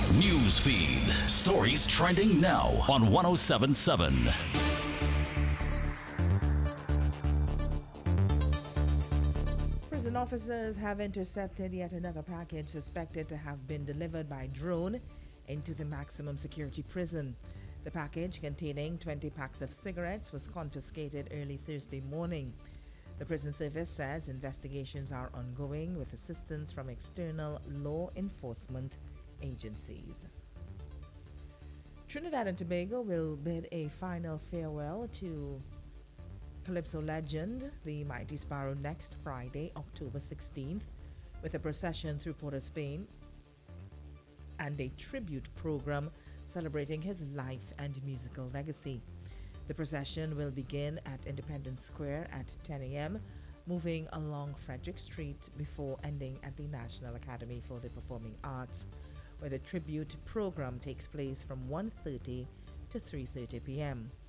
News feed. Stories trending now on 1077. Prison officers have intercepted yet another package suspected to have been delivered by drone into the maximum security prison. The package, containing 20 packs of cigarettes, was confiscated early Thursday morning. The prison service says investigations are ongoing with assistance from external law enforcement agencies. Trinidad and Tobago will bid a final farewell to Calypso legend, the Mighty Sparrow, next Friday, October 16th, with a procession through Port of Spain and a tribute program celebrating his life and musical legacy. The procession will begin at Independence Square at 10 a.m., moving along Frederick Street before ending at the National Academy for the Performing Arts, where the tribute program takes place from 1:30 to 3:30 p.m.